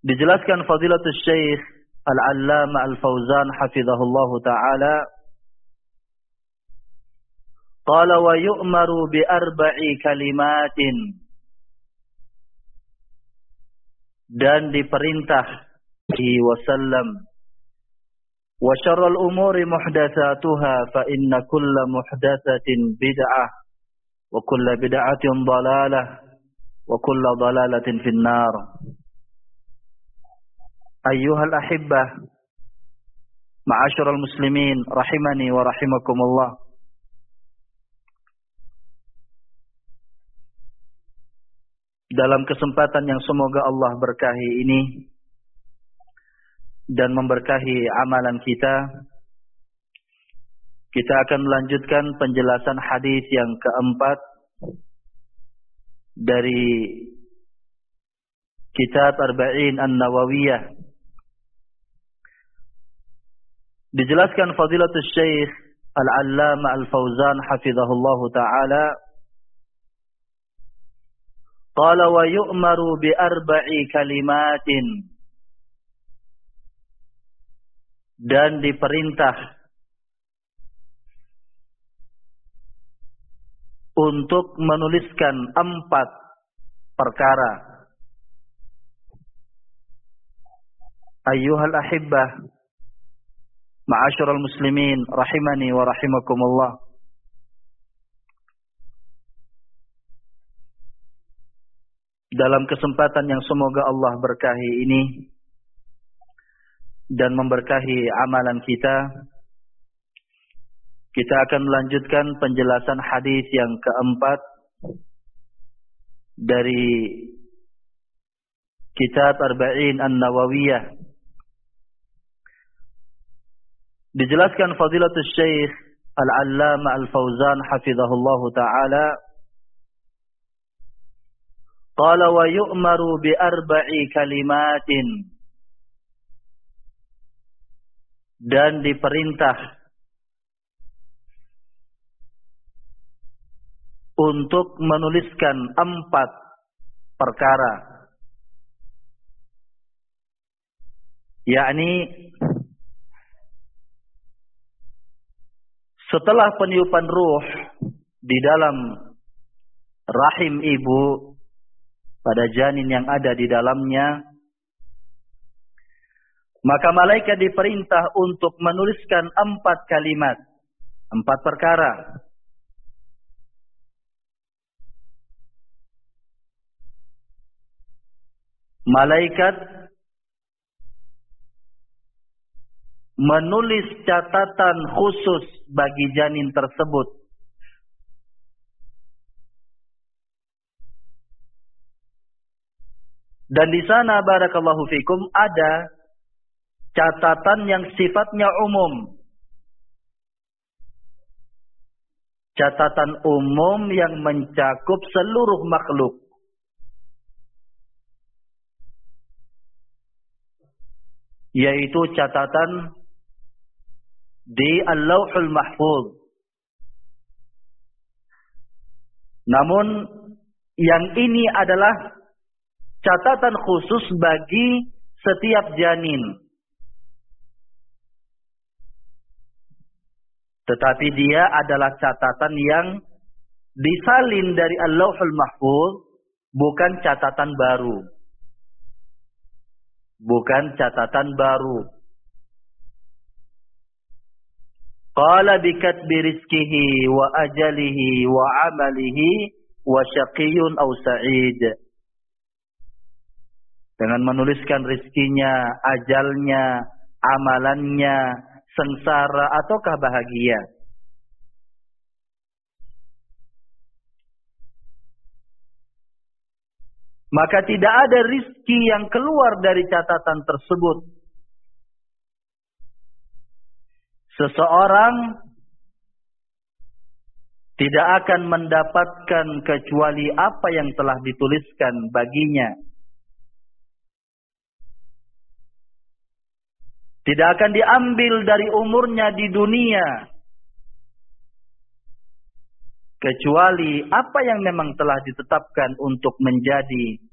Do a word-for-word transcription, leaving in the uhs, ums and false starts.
Dijelaskan Fadilatul Syekh Al-Allamah Al-Fauzan hafizahullahu ta'ala, qala wa yu'maru bi arba'i kalimatin, dan diperintah wasallam, wa syarrul umuri muhdatsatuha fa inna kulla muhdatsatin bid'ah wa kulla bid'atin dhalalah wa kulla dhalalatin finnar. Ayyuhal ahibbah, ma'asyiral muslimin rahimani wa rahimakumullah. Dalam kesempatan yang semoga Allah berkahi ini dan memberkahi amalan kita, kita akan melanjutkan penjelasan hadis yang keempat dari Kitab Arba'in An-Nawawiyah. Dijelaskan Fadilatul Syekh Al-Allamah Al-Fauzan hafizahullahu ta'ala, qala wa yu'maru bi arba'i kalimatin, dan diperintah untuk menuliskan empat perkara. Ayyuhal ahibbah, ma'asyiral muslimin rahimani wa rahimakumullah. Dalam kesempatan yang semoga Allah berkahi ini dan memberkahi amalan kita, kita akan melanjutkan penjelasan hadis yang keempat dari Kitab Arba'in An-Nawawiyah. Dijelaskan Fadilatul Syekh Al-Allamah Al-Fauzan hafizahullahu ta'ala, qala wa yu'maru bi arba'i kalimatin, dan diperintah untuk menuliskan empat perkara, yakni setelah peniupan ruh di dalam rahim ibu pada janin yang ada di dalamnya, maka malaikat diperintah untuk menuliskan empat kalimat, empat perkara. Malaikat menulis catatan khusus bagi janin tersebut. Dan di sana barakallahu fikum ada catatan yang sifatnya umum. Catatan umum yang mencakup seluruh makhluk. Yaitu catatan di Al-Lauhul Mahfuz. Namun yang ini adalah catatan khusus bagi setiap janin. Tetapi dia adalah catatan yang disalin dari Al-Lauhul Mahfuz, bukan catatan baru. Bukan catatan baru. Qala bikatbi rizkihi wa ajalihi wa amalihi wa syaqiyun aw sa'id. Dengan menuliskan rizkinya, ajalnya, amalannya, sengsara ataukah bahagia. Maka tidak ada rizki yang keluar dari catatan tersebut. Seseorang tidak akan mendapatkan kecuali apa yang telah dituliskan baginya. Tidak akan diambil dari umurnya di dunia, kecuali apa yang memang telah ditetapkan untuk menjadi